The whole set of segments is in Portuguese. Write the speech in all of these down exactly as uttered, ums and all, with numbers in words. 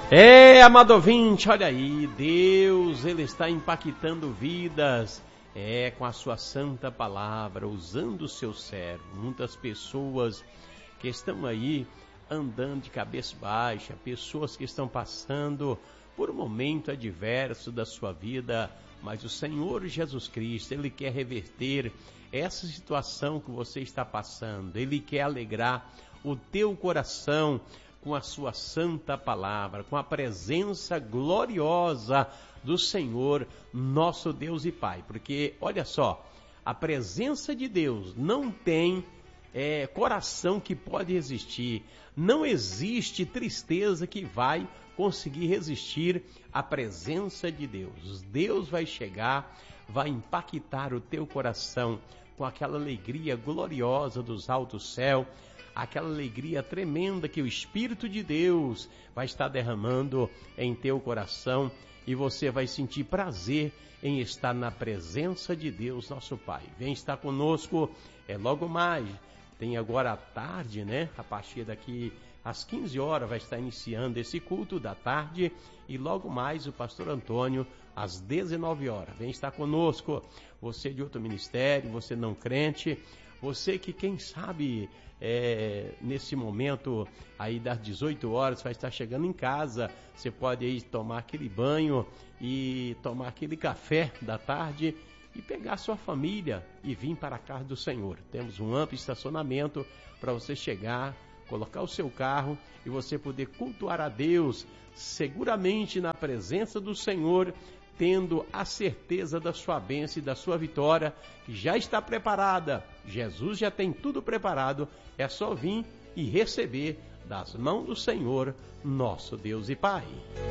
É, amado ouvinte, olha aí, Deus, Ele está impactando vidas, é, com a sua santa palavra, usando o seu servo. Muitas pessoas que estão aí andando de cabeça baixa, pessoas que estão passando por um momento adverso da sua vida, mas o Senhor Jesus Cristo, Ele quer reverter essa situação que você está passando, Ele quer alegrar o teu coração com a sua santa palavra, com a presença gloriosa do Senhor, nosso Deus e Pai. Porque, olha só, a presença de Deus não tem é, coração que pode resistir. Não existe tristeza que vai conseguir resistir à presença de Deus. Deus vai chegar, vai impactar o teu coração com aquela alegria gloriosa dos altos céus, aquela alegria tremenda que o Espírito de Deus vai estar derramando em teu coração e você vai sentir prazer em estar na presença de Deus, nosso Pai. Vem estar conosco, é logo mais, tem agora à tarde, né? A partir daqui às quinze horas vai estar iniciando esse culto da tarde e logo mais o pastor Antônio às dezenove horas. Vem estar conosco, você de outro ministério, você não crente, você que quem sabe é, nesse momento aí das dezoito horas vai estar chegando em casa, você pode aí tomar aquele banho e tomar aquele café da tarde e pegar sua família e vir para a casa do Senhor. Temos um amplo estacionamento para você chegar, colocar o seu carro e você poder cultuar a Deus seguramente na presença do Senhor, tendo a certeza da sua bênção e da sua vitória, que já está preparada. Jesus já tem tudo preparado, é só vir e receber das mãos do Senhor, nosso Deus e Pai.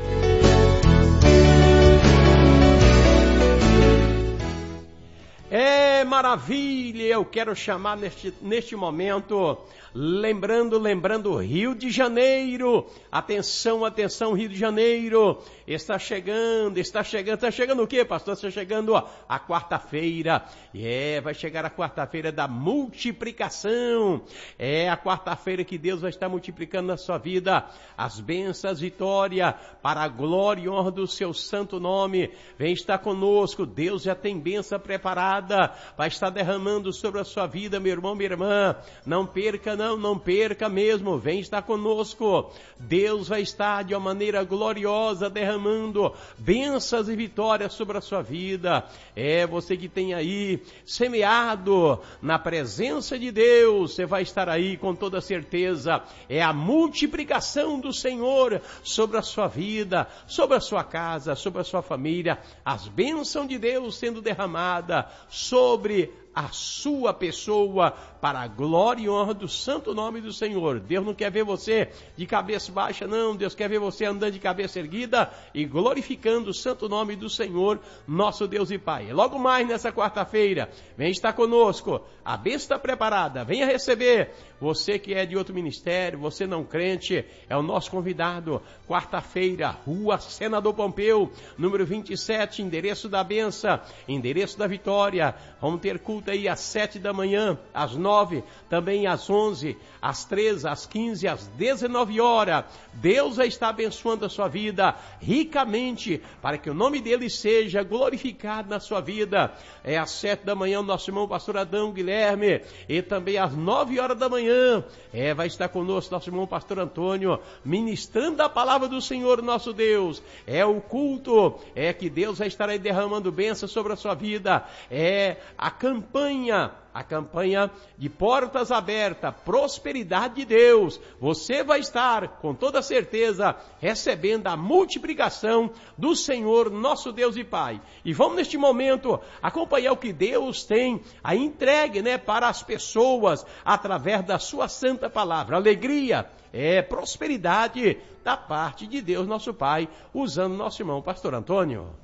É maravilha, eu quero chamar neste, neste momento, lembrando, lembrando Rio de Janeiro, atenção, atenção Rio de Janeiro, está chegando, está chegando, está chegando o quê, pastor? Está chegando a, a quarta-feira, é, vai chegar a quarta-feira da multiplicação, é a quarta-feira que Deus vai estar multiplicando na sua vida, as bênçãos, vitória, para a glória e honra do seu santo nome, vem estar conosco, Deus já tem bênção preparada, vai estar derramando sobre a sua vida, meu irmão, minha irmã, não perca não, não perca mesmo, vem estar conosco, Deus vai estar de uma maneira gloriosa derramando bênçãos e vitórias sobre a sua vida, é você que tem aí semeado na presença de Deus, você vai estar aí com toda certeza, é a multiplicação do Senhor sobre a sua vida, sobre a sua casa, sobre a sua família, as bênçãos de Deus sendo derramadas sobre a sua pessoa, para a glória e honra do santo nome do Senhor. Deus não quer ver você de cabeça baixa, não. Deus quer ver você andando de cabeça erguida e glorificando o santo nome do Senhor, nosso Deus e Pai. Logo mais nessa quarta-feira, vem estar conosco. A bênção está preparada, venha receber. Você que é de outro ministério, você não crente, é o nosso convidado. Quarta-feira, Rua Senador Pompeu, número vinte e sete, endereço da benção, endereço da vitória. Vamos ter culto aí às sete da manhã, às nove, também às onze, às treze, às quinze, às dezenove horas. Deus vai estar abençoando a sua vida ricamente, para que o nome dele seja glorificado na sua vida. É às sete da manhã o nosso irmão pastor Adão Guilherme, e também às nove horas da manhã, é, vai estar conosco nosso irmão pastor Antônio, ministrando a palavra do Senhor nosso Deus. É o culto, é que Deus vai estar aí derramando bênção sobre a sua vida. É a campanha, a campanha de portas abertas, prosperidade de Deus. Você vai estar, com toda certeza, recebendo a multiplicação do Senhor, nosso Deus e Pai. E vamos neste momento acompanhar o que Deus tem a entregue, né, para as pessoas, através da sua santa palavra. Alegria, é prosperidade da parte de Deus, nosso Pai, usando nosso irmão pastor Antônio.